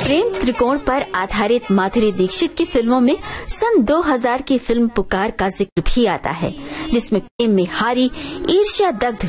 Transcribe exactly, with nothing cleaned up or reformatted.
प्रेम त्रिकोण पर आधारित माधुरी दीक्षित की फिल्मों में सन दो हज़ार की फिल्म पुकार का जिक्र भी आता है, जिसमें प्रेम में हारी ईर्ष्या दग्ध